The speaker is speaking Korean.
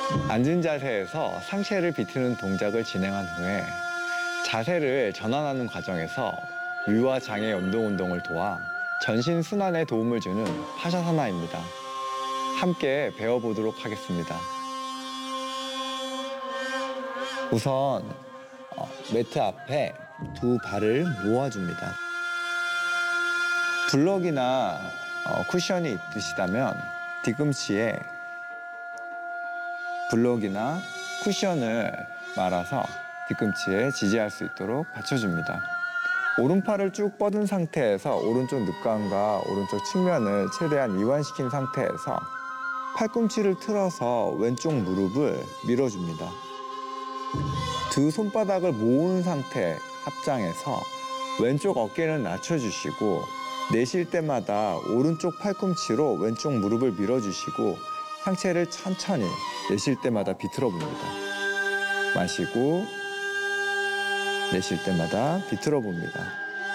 앉은 자세에서 상체를 비트는 동작을 진행한 후에 자세를 전환하는 과정에서 위와 장의 운동을 도와 전신 순환에 도움을 주는 파샤사나입니다. 함께 배워보도록 하겠습니다. 우선 매트 앞에 두 발을 모아줍니다. 블럭이나 쿠션이 있으시다면 뒤꿈치에 블럭이나 쿠션을 말아서 뒤꿈치에 지지할 수 있도록 받쳐줍니다. 오른팔을 쭉 뻗은 상태에서 오른쪽 늑관과 오른쪽 측면을 최대한 이완시킨 상태에서 팔꿈치를 틀어서 왼쪽 무릎을 밀어줍니다. 두 손바닥을 모은 상태 합장해서 왼쪽 어깨는 낮춰주시고 내쉴 때마다 오른쪽 팔꿈치로 왼쪽 무릎을 밀어주시고 상체를 천천히 내쉴 때마다 비틀어 봅니다. 마시고 내쉴 때마다 비틀어 봅니다.